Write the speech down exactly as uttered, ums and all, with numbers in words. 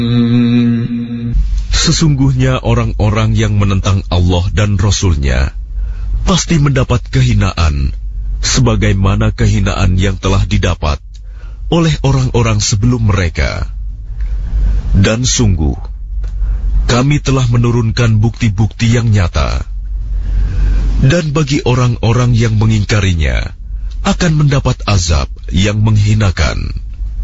Sesungguhnya orang-orang yang menentang Allah dan Rasul-Nya pasti mendapat kehinaan, sebagaimana kehinaan yang telah didapat oleh orang-orang sebelum mereka. Dan sungguh, kami telah menurunkan bukti-bukti yang nyata. Dan bagi orang-orang yang mengingkarinya, akan mendapat azab yang menghinakan.